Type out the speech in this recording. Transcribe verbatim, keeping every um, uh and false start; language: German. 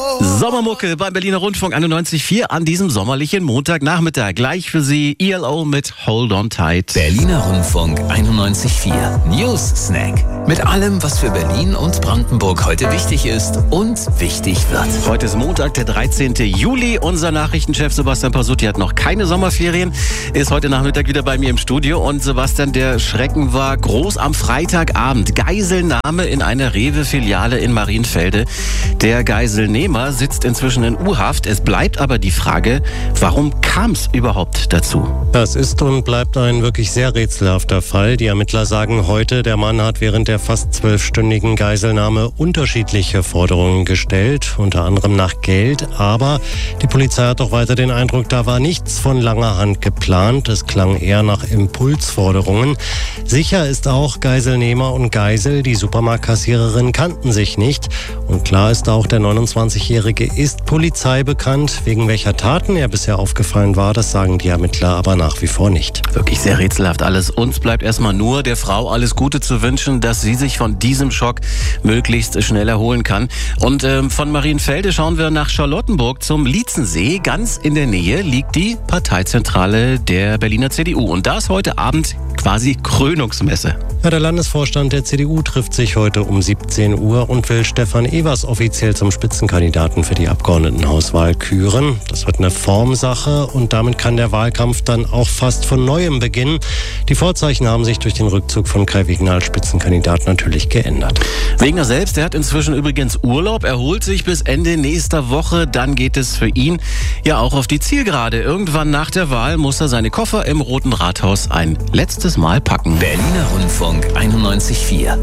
Sommermucke beim Berliner Rundfunk einundneunzig Komma vier an diesem sommerlichen Montagnachmittag. Gleich für Sie E L O mit Hold On Tight. Berliner Rundfunk einundneunzig Komma vier News Snack. Mit allem, was für Berlin und Brandenburg heute wichtig ist und wichtig wird. Heute ist Montag, der dreizehnte Juli. Unser Nachrichtenchef Sebastian Pasutti hat noch keine Sommerferien, ist heute Nachmittag wieder bei mir im Studio. Und Sebastian, der Schrecken war groß am Freitagabend. Geiselnahme in einer Rewe-Filiale in Marienfelde. Der Geiselnehmer sitzt inzwischen in U-Haft. Es bleibt aber die Frage, warum kam es überhaupt dazu? Das ist und bleibt ein wirklich sehr rätselhafter Fall. Die Ermittler sagen heute, der Mann hat während der fast zwölfstündigen Geiselnahme unterschiedliche Forderungen gestellt, unter anderem nach Geld. Aber die Polizei hat doch weiter den Eindruck, da war nichts von langer Hand geplant. Es klang eher nach Impulsforderungen. Sicher ist auch, Geiselnehmer und Geisel, die Supermarktkassiererin, kannten sich nicht. Und klar ist auch, der neunundzwanzigjährige ist Polizei bekannt. Wegen welcher Taten er bisher aufgefallen war, das sagen die Ermittler aber nach wie vor nicht. Wirklich sehr rätselhaft alles. Uns bleibt erstmal nur der Frau alles Gute zu wünschen, dass sie sich von diesem Schock möglichst schnell erholen kann. Und ähm, von Marienfelde schauen wir nach Charlottenburg zum Lietzensee. Ganz in der Nähe liegt die Parteizentrale der Berliner C D U. Und da ist heute Abend quasi Krönungsmesse. Ja, der Landesvorstand der C D U trifft sich heute um siebzehn Uhr und will Stefan Evers offiziell zum Spitzenkandidaten für die Abgeordnetenhauswahl küren. Das wird eine Formsache und damit kann der Wahlkampf dann auch fast von Neuem beginnen. Die Vorzeichen haben sich durch den Rückzug von Kai Wegner als Spitzenkandidat natürlich geändert. Wegner selbst, der hat inzwischen übrigens Urlaub, erholt sich bis Ende nächster Woche. Dann geht es für ihn ja auch auf die Zielgerade. Irgendwann nach der Wahl muss er seine Koffer im Roten Rathaus ein letztes Mal packen. Berliner Rundfunk einundneunzig Komma vier